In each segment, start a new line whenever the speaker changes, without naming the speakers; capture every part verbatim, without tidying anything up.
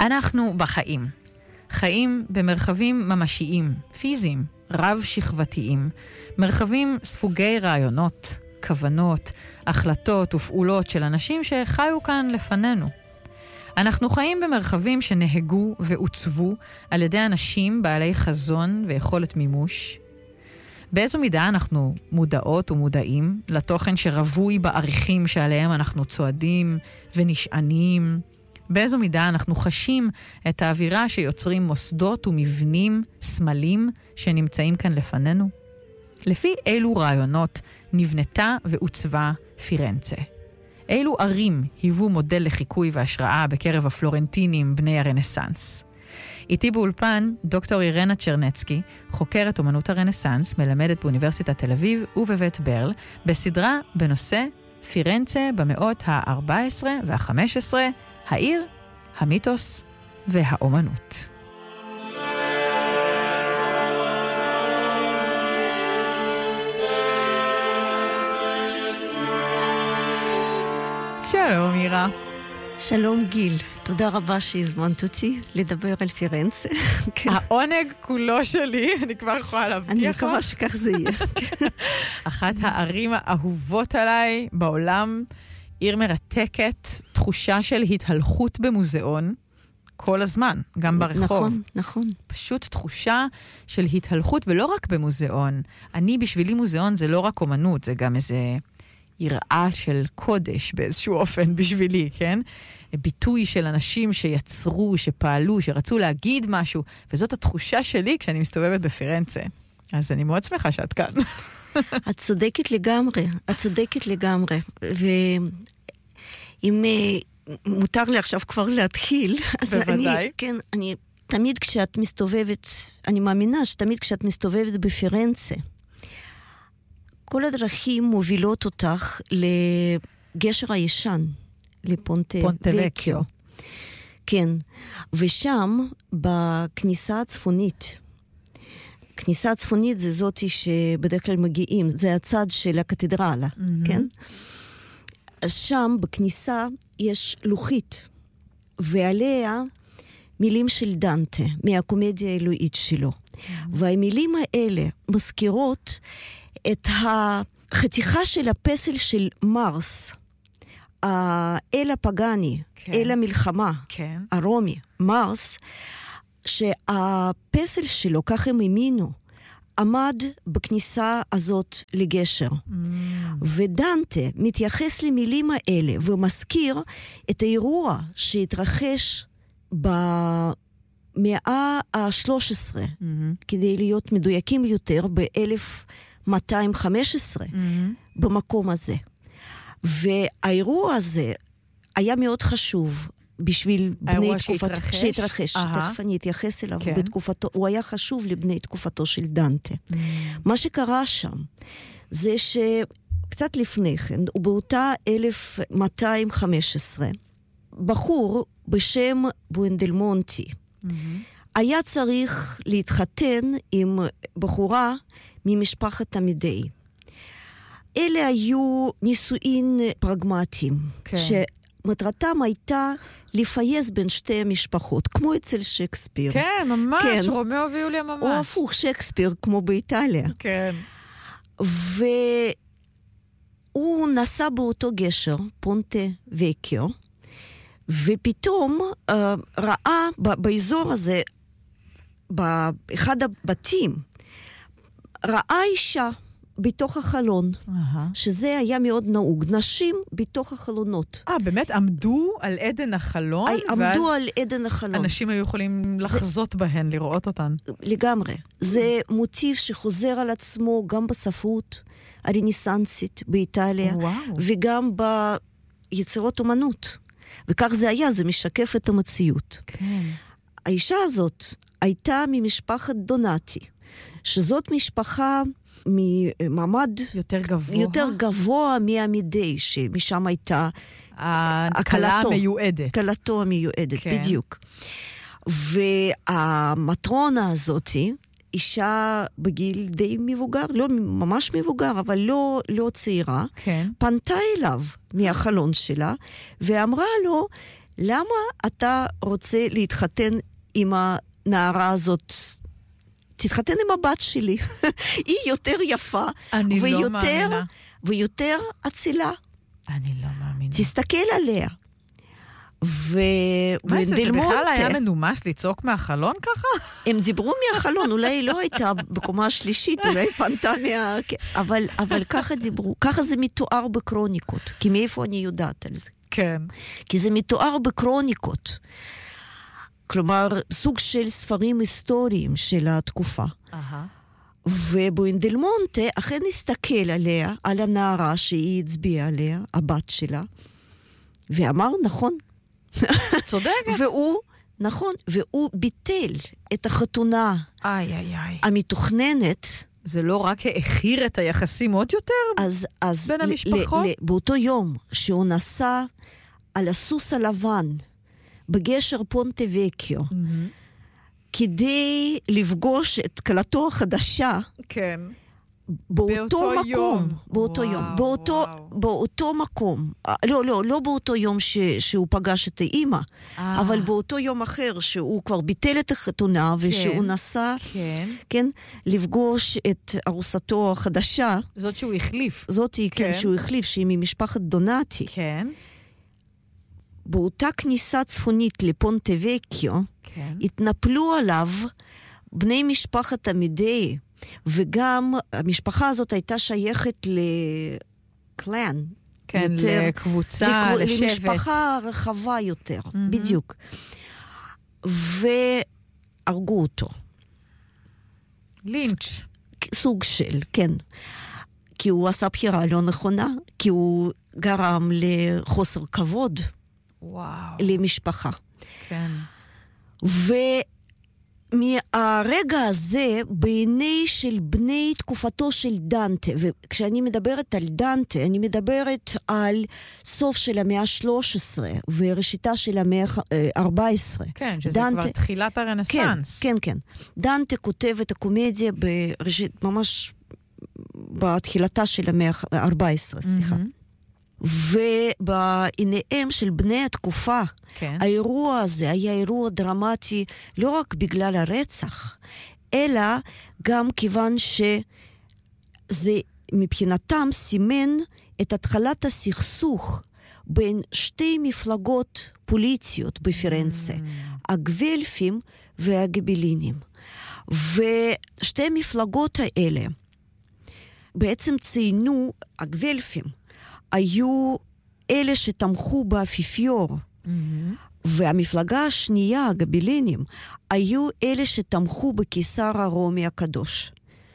אנחנו בחיים. חיים במרחבים ממשיים, פיזיים, רב-שכבתיים, מרחבים ספוגי רעיונות, כוונות, החלטות ופעולות של אנשים שחיו כאן לפנינו. אנחנו חיים במרחבים שנהגו ועוצבו על ידי אנשים בעלי חזון ויכולת מימוש. באיזו מידה אנחנו מודעות ומודעים לתוכן שרווי בעריכים שעליהם אנחנו צועדים ונשענים? באיזו מידה אנחנו חשים את האווירה שיוצרים מוסדות ומבנים, סמלים שנמצאים כאן לפנינו? לפי אילו רעיונות נבנתה ועוצבה פירנצה? אילו ערים היוו מודל לחיקוי והשראה בקרב הפלורנטינים בני הרנסנס? איתי באולפן דוקטור אירנה צ'רנצקי, חוקרת אומנות הרנסנס, מלמדת באוניברסיטת תל אביב ובבית ברל, בסדרה בנושא פירנצה במאות ה-ארבע עשרה וה-חמש עשרה, העיר, המיתוס והאומנות. שלום אירה.
שלום גיל, תודה רבה שהזמנת אותי לדבר על פירנצה.
העונג כולו שלי, אני כבר יכולה להבטיח.
אני מקווה שכך זה יהיה.
אחת הערים האהובות עליי בעולם, עיר מרתקת, תחושה של התהלכות במוזיאון, כל הזמן, גם ברחוב.
נכון, נכון.
פשוט תחושה של התהלכות, ולא רק במוזיאון. אני, בשבילי מוזיאון זה לא רק אומנות, זה גם איזה יראה של קודש באיזשהו אופן בשבילי, כן? ביטוי של אנשים שיצרו, שפעלו, שרצו להגיד משהו, וזאת התחושה שלי כשאני מסתובבת בפירנצה. אז אני מאוד שמחה שאת כאן.
את צודקת לגמרי, את צודקת לגמרי. ואם מותר לי עכשיו כבר להתחיל, אז אני, כן, אני, תמיד כשאת מסתובבת, אני מאמינה שתמיד כשאת מסתובבת בפירנצה, כל הדרכים מובילות אותך לגשר הישן, לפונטה וקיו. כן, ושם בכניסה הצפונית, כניסה הצפונית זה זאתי שבדרך כלל מגיעים, זה הצד של הקתדרלה, mm-hmm. כן? אז שם בכניסה יש לוחית, ועליה מילים של דנטה, מהקומדיה האלוהית שלו. Mm-hmm. והמילים האלה מזכירות את החתיכה של הפסל של מרס, האל הפגני, כן. אל המלחמה, כן. הרומי, מרס, שהפסל שלו, כך הם האמינו, עמד בכניסה הזאת לגשר. Mm. ודנטה מתייחס למילים האלה ומזכיר את האירוע שהתרחש במאה ה-שלוש עשרה, mm-hmm. כדי להיות מדויקים יותר, ב-אלף מאתיים וחמש עשרה, mm-hmm. במקום הזה. והאירוע הזה היה מאוד חשוב בשביל בני תקופתו.
שהתרחש?
שהתרחש. תכף אני אתייחס אליו כן. בתקופתו. הוא היה חשוב לבני תקופתו של דנטה. Mm. מה שקרה שם, זה שקצת לפני כן, ובאותה אלף מאתיים וחמש עשרה, בחור בשם בואנדלמונטי, mm-hmm. היה צריך להתחתן עם בחורה ממשפחת עמידי. אלה היו נישואין פרגמטיים, כן. שמטרתם הייתה לפייס בין שתי המשפחות, כמו אצל שייקספיר.
כן, ממש, כן. רומאו ויוליה ממש.
או הפוך, שייקספיר, כמו באיטליה.
כן.
והוא נסע באותו גשר, פונטה וקיו, ופתאום uh, ראה ב- באזור הזה, באחד הבתים, ראה אישה בתוך החלון, uh-huh. שזה היה מאוד נהוג, נשים בתוך החלונות.
אה, באמת? עמדו על עדן החלון?
I, עמדו על עדן החלון.
אנשים היו יכולים לחזות זה, בהן, לראות אותן.
לגמרי. זה מוטיב שחוזר על עצמו גם בספרות הרנסנסית באיטליה, וואו. וגם ביצירות אומנות. וכך זה היה, זה משקף את המציאות.
כן.
האישה הזאת הייתה ממשפחת דונטי, שזאת משפחה ממעמד
יותר גבוה,
יותר גבוה מעמידי, שמשם הייתה
הכלה המיועדת.
כלתו המיועדת, כן. בדיוק. והמטרונה הזאת, אישה בגיל די מבוגר, לא ממש מבוגר, אבל לא, לא צעירה,
כן.
פנתה אליו מהחלון שלה, ואמרה לו, למה אתה רוצה להתחתן עם הנערה הזאת? תתחתן עם הבת שלי. היא יותר יפה.
אני
ויותר,
לא מאמינה.
ויותר אצילה.
אני לא מאמינה.
תסתכל עליה. ו...
מה זה, שבכלל היה מנומס לצעוק מהחלון ככה?
הם דיברו מהחלון, אולי היא לא הייתה בקומה השלישית, אולי פנתה מה... אבל, אבל ככה דיברו. ככה זה מתואר בקרוניקות. כי מאיפה אני יודעת על זה?
כן.
כי זה מתואר בקרוניקות. כלומר, סוג של ספרים היסטוריים של התקופה.
אהה.
ובוינדלמונטה אכן הסתכל עליה, על הנערה שהיא הצביעה עליה, הבת שלה, ואמר, נכון.
צודקת.
והוא, נכון, והוא ביטל את החתונה
איי, איי, איי.
המתוכננת.
זה לא רק האחיר את היחסים עוד יותר
אז, אז
בין המשפחות?
ל, ל, באותו יום שהוא נסע על הסוס הלבן, בגשר פונטה וקיו,
Mm-hmm.
כדי לפגוש את כלתו החדשה,
כן.
באותו
באותו
מקום,
יום.
באותו
וואו,
יום, באותו,
וואו.
באותו מקום, לא, לא, לא באותו יום ש, שהוא פגש את האמא,
אה.
אבל באותו יום אחר שהוא כבר ביטל את החתונה,
כן.
ושהוא נסע,
כן.
כן, לפגוש את ארוסתו החדשה,
זאת שהוא החליף.
זאת היא, כן,
כן.
שהוא החליף, שהיא ממשפחת דונטי.
כן.
באותה כניסה צפונית לפונטה וקיו,
כן.
התנפלו עליו בני משפחת עמידי, וגם המשפחה הזאת הייתה שייכת לקלן.
כן,
יותר,
לקבוצה,
לקב...
לשבט.
למשפחה רחבה יותר,
Mm-hmm.
בדיוק. והרגו אותו.
לינץ'.
סוג של, כן. כי הוא עשה בחירה לא נכונה, כי הוא גרם לחוסר כבוד.
וואו.
למשפחה.
כן.
ומהרגע הזה, בעיני של בני תקופתו של דנטה, וכשאני מדברת על דנטה, אני מדברת על סוף של המאה ה-שלוש עשרה, וראשיתה של המאה ה-ארבע עשרה.
כן, שזה דנטה... כבר תחילת הרנסנס.
כן, כן, כן. דנטה כותב את הקומדיה בראשית, ממש בתחילתה של המאה ה-ארבע עשרה, סליחה. Mm-hmm. ובעיניהם של בני התקופה,
כן.
האירוע הזה היה אירוע דרמטי לא רק בגלל הרצח, אלא גם כיוון שזה מבחינתם סימן את התחלת הסכסוך בין שתי מפלגות פוליטיות בפירנצה, mm. הגוולפים והגיבלינים. ושתי המפלגות האלה בעצם ציינו, הגוולפים, היו אלה שתמכו באפיפיור, mm-hmm. והמפלגה השנייה, הגבלינים, היו אלה שתמכו בקיסר הרומי הקדוש.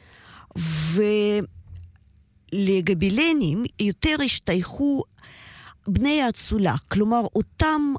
ולגבלינים יותר השתייכו בני האצולה, כלומר אותם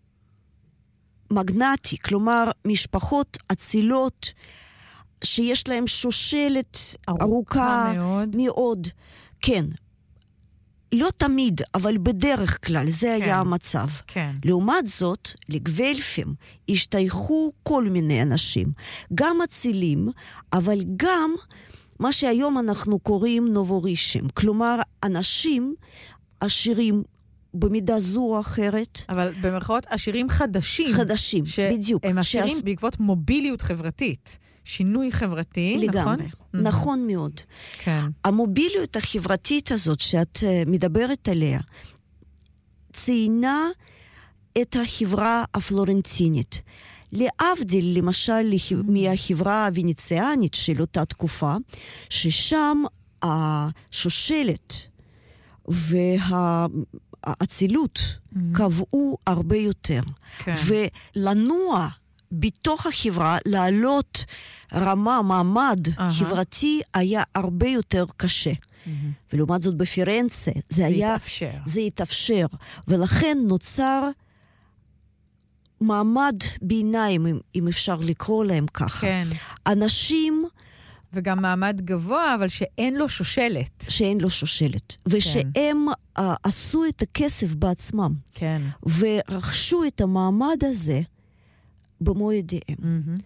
מגנטי, כלומר משפחות אצילות שיש להם שושלת ארוכה,
ארוכה מאוד.
מאוד. כן. לא תמיד, אבל בדרך כלל, זה כן. היה המצב.
כן.
לעומת זאת, לגוולפים השתייכו כל מיני אנשים, גם אצילים, אבל גם מה שהיום אנחנו קוראים נובורישים, כלומר, אנשים עשירים במידה זו או אחרת.
אבל במרכאות עשירים חדשים.
חדשים, בדיוק.
שהם עשירים שעש... בעקבות מוביליות חברתית. שינוי חברתי,
לגמרי.
נכון?
נכון מאוד.
כן.
המוביליות החברתית הזאת שאת מדברת עליה, ציינה את החברה הפלורנטינית. להבדיל, למשל, מהחברה הוונציאנית של אותה תקופה, ששם השושלת והאצילות קבעו הרבה יותר.
כן.
ולנוע בתוך החברה, לעלות רמה, מעמד uh-huh. חברתי, היה הרבה יותר קשה. Mm-hmm. ולעומת זאת בפירנצה, זה, זה היה...
התאפשר.
זה התאפשר. ולכן נוצר מעמד ביניים, אם, אם אפשר לקרוא להם ככה.
כן.
אנשים...
וגם מעמד גבוה, אבל שאין לו שושלת.
שאין לו שושלת. ושהם כן. uh, עשו את הכסף בעצמם.
כן.
ורכשו את המעמד הזה במו ידיהם.
Mm-hmm.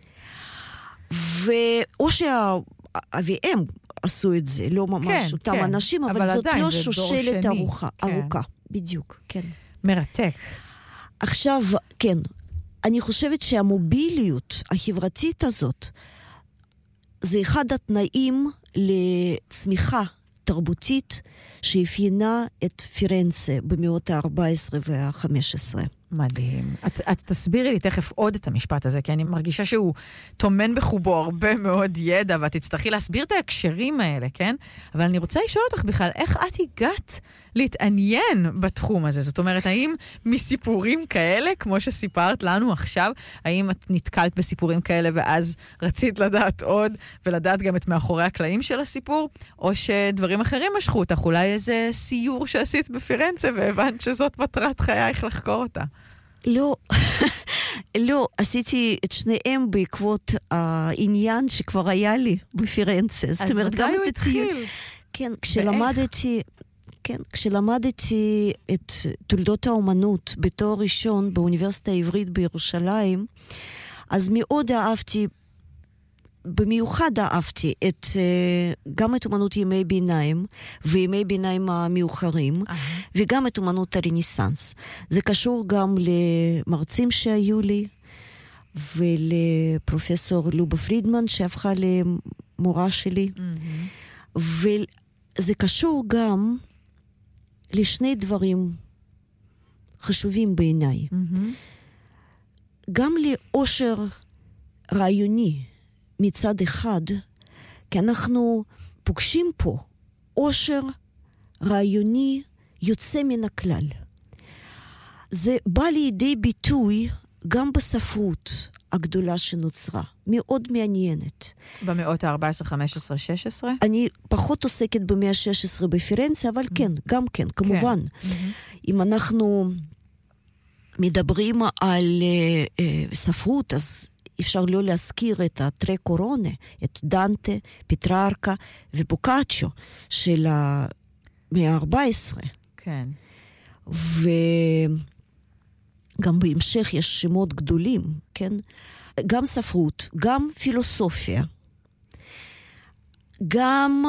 ואו שהאביהם עשו את זה, לא ממש כן, אותם כן. אנשים, אבל, אבל זאת לא שושלת ארוכה, כן. ארוכה. בדיוק, כן.
מרתק.
עכשיו, כן, אני חושבת שהמוביליות החברתית הזאת, זה אחד התנאים לצמיחה תרבותית שאפיינה את פירנצה במאות ה-ארבע עשרה וה-חמש עשרה.
מדהים. את, את תסבירי לי תכף עוד את המשפט הזה, כי אני מרגישה שהוא תומן בחובו הרבה מאוד ידע, ואת תצטרכי להסביר את ההקשרים האלה, כן? אבל אני רוצה לשאול אותך בכלל, איך את הגעת להתעניין בתחום הזה? זאת אומרת, האם מסיפורים כאלה, כמו שסיפרת לנו עכשיו, האם את נתקלת בסיפורים כאלה ואז רצית לדעת עוד, ולדעת גם את מאחורי הקלעים של הסיפור, או שדברים אחרים משכו אותך, אולי איזה סיור שעשית בפירנצה, והבנת שזאת מטרת חייך לחקור אותה?
לא, לא, עשיתי את שניהם בעקבות העניין שכבר היה לי בפירנצה.
אז מתי הוא התחיל?
כן, כשלמדתי, כן, כשלמדתי את תולדות האומנות בתואר ראשון באוניברסיטה העברית בירושלים, אז מאוד אהבתי, במיוחד אהבתי את, גם את אומנות ימי ביניים, וימי ביניים המאוחרים, וגם את אומנות הרניסנס. זה קשור גם למרצים שהיו לי, ולפרופסור לובה פרידמן, שהפכה למורה שלי. וזה קשור גם לשני דברים חשובים בעיניי. גם לאושר רעיוני, מצד אחד, כי אנחנו פוגשים פה אושר רעיוני יוצא מן הכלל. זה בא לידי ביטוי גם בספרות הגדולה שנוצרה, מאוד מעניינת.
במאות ה-ארבע עשרה, חמש עשרה, שש עשרה?
אני פחות עוסקת במאה ה-שש עשרה בפירנצה, אבל כן, גם כן, כמובן. אם אנחנו מדברים על ספרות, אז אפשר לא להזכיר את הטרי קורונה, את דנטה, פטרארקה ובוקאצ'ו של המאה ה-ארבע עשרה.
כן.
וגם בהמשך יש שמות גדולים, כן? גם ספרות, גם פילוסופיה, גם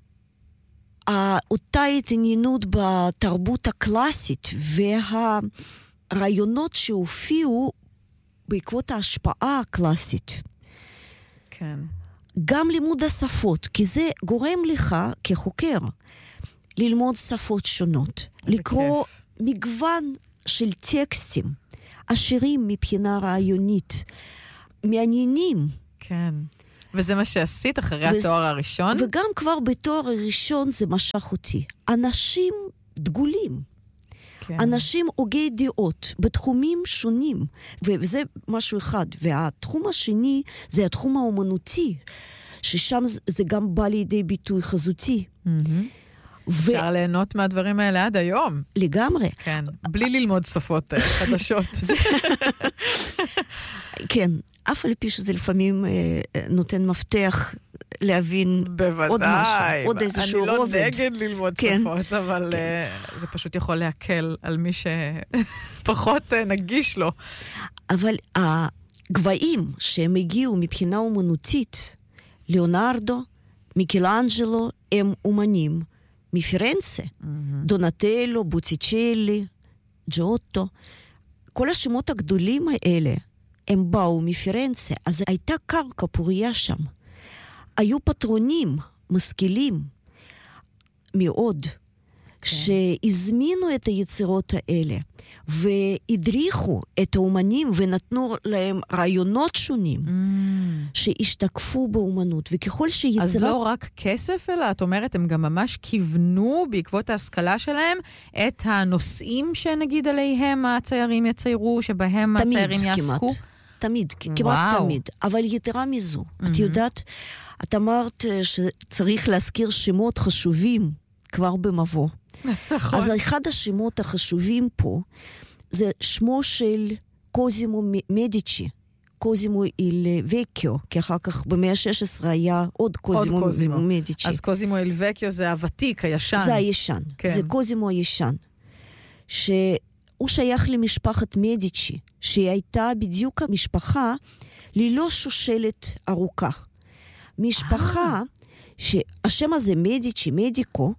אותה התעניינות בתרבות הקלאסית והרעיונות שהופיעו בעקבות ההשפעה הקלאסית.
כן.
גם לימוד השפות, כי זה גורם לך כחוקר ללמוד שפות שונות, לקרוא כיף. מגוון של טקסטים, עשירים מבחינה רעיונית, מעניינים.
כן. וזה מה שעשית אחרי וזה, התואר הראשון?
וגם כבר בתואר הראשון זה משך אותי. אנשים דגולים. כן. אנשים הוגי דעות בתחומים שונים, וזה משהו אחד. והתחום השני זה התחום האומנותי, ששם זה גם בא לידי ביטוי חזותי.
Mm-hmm. ו... אפשר ליהנות מהדברים האלה עד היום.
לגמרי.
כן, בלי ללמוד שפות חדשות.
כן, אף על פי שזה לפעמים אה, נותן מפתח להבין
בוודאי,
עוד משהו, עוד איזשהו רובד.
אני לא נגד ללמוד כן, שפות, אבל כן. uh, זה פשוט יכול להקל על מי שפחות uh, נגיש לו.
אבל הגבהים שהם הגיעו מבחינה אומנותית, ליאונרדו, מיקלאנג'לו, הם אומנים מפירנצה. Mm-hmm. דונטלו, בוטיצ'לי, ג'וטו. כל השמות הגדולים האלה, הם באו מפירנצה, אז הייתה קרקע פוריה שם. היו פטרונים משכילים מאוד, כן. שהזמינו את היצירות האלה, והדריכו את האומנים ונתנו להם רעיונות שונים, mm. שהשתקפו באומנות, וככל שיצירה...
אז לא רק כסף, אלא את אומרת, הם גם ממש כיוונו בעקבות ההשכלה שלהם את הנושאים שנגיד עליהם הציירים יציירו, שבהם הציירים יעסקו?
כמעט. תמיד, כמעט תמיד. אבל יתרה מזו, mm-hmm. את יודעת, את אמרת שצריך להזכיר שמות חשובים כבר במבוא. נכון. אז אחד השמות החשובים פה, זה שמו של קוזימו מדיצ'י, קוזימו איל וקיו, כי אחר כך במאה ה-שש עשרה היה עוד קוזימו, עוד קוזימו. מדיצ'י.
אז קוזימו איל וקיו זה הוותיק, הישן.
זה הישן, כן. זה קוזימו הישן, ש... הוא שייך למשפחת מדיצ'י, שהיא הייתה בדיוק המשפחה ללא שושלת ארוכה. משפחה, שהשם הזה מדיצ'י, מדיקו,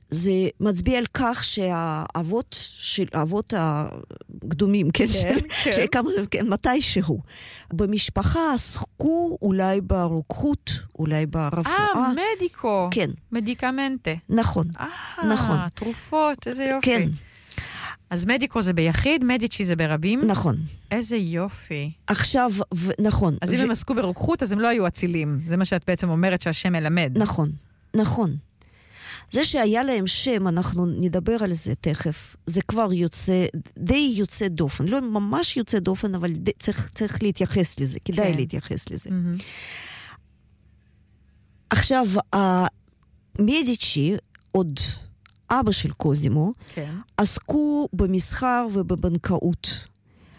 זה מצביע על כך שהאבות של, האבות הקדומים, כן,
כן,
של,
כן.
שכמה, כן, מתישהו, במשפחה עסקו אולי ברוקחות, אולי ברפואה.
אה, מדיקו.
כן.
מדיקמנטה.
נכון,
אה,
נכון.
תרופות, איזה יופי.
כן.
אז מדיקו זה ביחיד, מדיצ'י זה ברבים?
נכון.
איזה יופי.
עכשיו, ו, נכון.
אז אם
ו...
הם עסקו ברוקחות, אז הם לא היו אצילים. זה מה שאת בעצם אומרת שהשם מלמד.
נכון, נכון. זה שהיה להם שם, אנחנו נדבר על זה תכף, זה כבר יוצא, די יוצא דופן. לא ממש יוצא דופן, אבל די, צריך, צריך להתייחס לזה, כדאי
כן.
להתייחס לזה.
Mm-hmm.
עכשיו, המדיצ'י, עוד אבא של קוזימו,
כן.
עסקו במסחר ובבנקאות.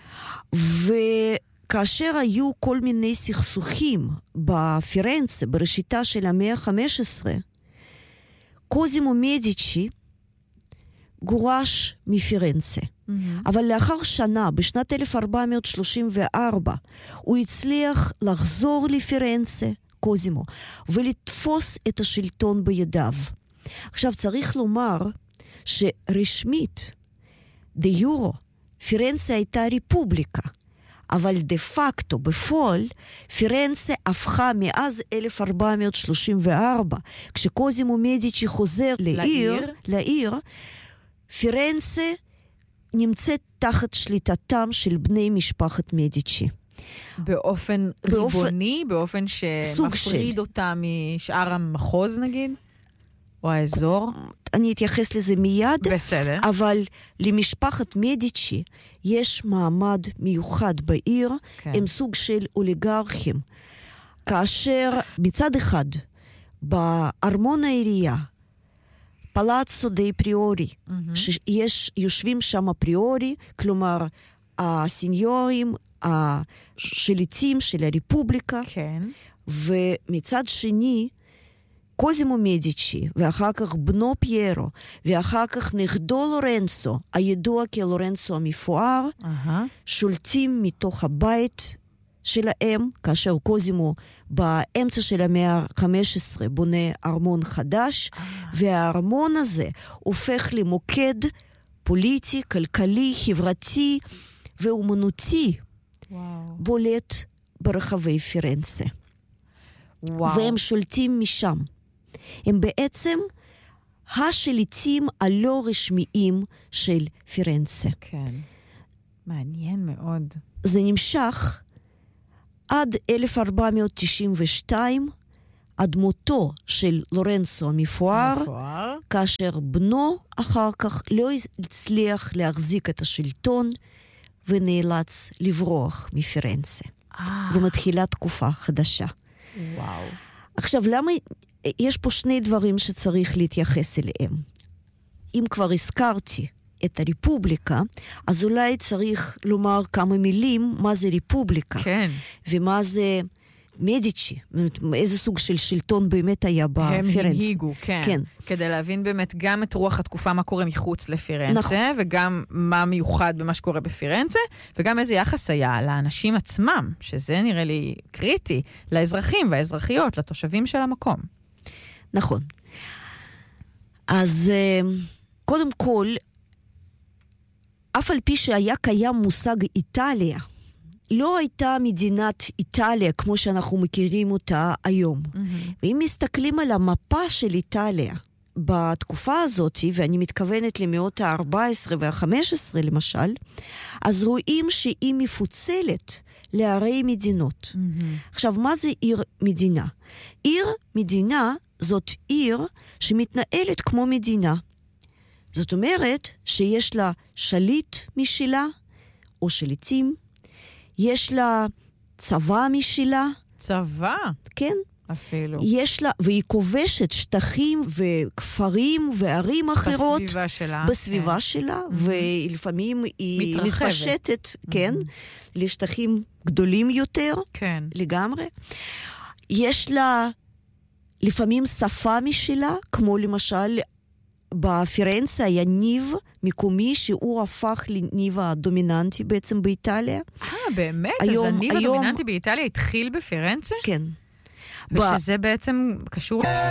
וכאשר היו כל מיני סכסוכים בפירנצה, בראשיתה של המאה ה-חמש עשרה, קוזימו מדיצ'י גורש מפירנצה. Mm-hmm. אבל לאחר שנה, בשנת אלף ארבע מאות שלושים וארבע, הוא הצליח לחזור לפירנצה, קוזימו, ולתפוס את השלטון בידיו. עכשיו צריך לומר שרשמית, דה יורו, פירנצה הייתה ריפובליקה, אבל דה פקטו, בפועל, פירנצה הפכה מאז אלף ארבע מאות שלושים וארבע, כשקוזימו מדיצ'י חוזר לעיר, לעיר, לעיר פירנצה נמצאת תחת שליטתם של בני משפחת מדיצ'י.
באופן, באופן ריבוני, באופן שמפריד של... אותה משאר המחוז נגיד? או האזור?
אני אתייחס לזה מיד.
בסדר.
אבל למשפחת מדיצ'י יש מעמד מיוחד בעיר, כן. הם סוג של אוליגרכים. כאשר מצד אחד, בארמון העירייה, פלאצו די פריורי, mm-hmm. שיש, יושבים שם הפריורי, כלומר, הסניורים, השליטים של הרפובליקה,
כן.
ומצד שני, קוזימו מדיצ'י, ואחר כך בנו פיירו, ואחר כך נכדו לורנצו, הידוע כלורנצו המפואר, uh-huh. שולטים מתוך הבית שלהם, כאשר קוזימו באמצע של המאה ה-חמש עשרה בונה ארמון חדש, uh-huh. והארמון הזה הופך למוקד פוליטי, כלכלי, חברתי ואומנותי, wow. בולט ברחבי פירנצה. Wow. והם שולטים משם. הם בעצם השליטים הלא רשמיים של פירנצה.
כן. מעניין מאוד.
זה נמשך עד אלף ארבע מאות תשעים ושתיים, עד מותו של לורנצו המפואר,
מפואר.
כאשר בנו אחר כך לא הצליח להחזיק את השלטון, ונאלץ לברוח מפירנצה. אה. ומתחילה תקופה חדשה.
וואו.
עכשיו, למה... יש פה שני דברים שצריך להתייחס אליהם. אם כבר הזכרתי את הרפובליקה, אז אולי צריך לומר כמה מילים מה זה רפובליקה.
כן.
ומה זה מדיצ'י. איזה סוג של שלטון באמת היה בפירנצה.
הם הנהיגו, כן. כן. כדי להבין באמת גם את רוח התקופה, מה קורה מחוץ לפירנצה, נכון. וגם מה מיוחד במה שקורה בפירנצה, וגם איזה יחס היה לאנשים עצמם, שזה נראה לי קריטי, לאזרחים והאזרחיות, לתושבים של המקום.
נכון. אז קודם כל, אף על פי שהיה קיים מושג איטליה, לא הייתה מדינת איטליה כמו שאנחנו מכירים אותה היום. Mm-hmm. ואם מסתכלים על המפה של איטליה, בתקופה הזאת, ואני מתכוונת למאות ה-ארבע עשרה וה-חמש עשרה למשל, אז רואים שהיא מפוצלת לערי מדינות. Mm-hmm. עכשיו, מה זה עיר מדינה? עיר מדינה זאת עיר שמתנהלת כמו מדינה. זאת אומרת שיש לה שליט משלה, או שליטים, יש לה צבא משלה.
צבא?
כן.
אפילו.
יש לה, והיא כובשת שטחים וכפרים וערים אחרות.
בסביבה שלה.
בסביבה
כן.
שלה, mm-hmm. ולפעמים היא
מתרחבת.
מתפשטת, mm-hmm. כן, לשטחים גדולים יותר.
כן.
לגמרי. יש לה לפעמים שפה משלה, כמו למשל בפירנצה היה ניב מקומי שהוא הפך לניב הדומיננטי בעצם באיטליה.
אה, באמת? היום, אז הניב היום... הדומיננטי באיטליה התחיל בפירנצה?
כן.
ושזה ב... בעצם קשור...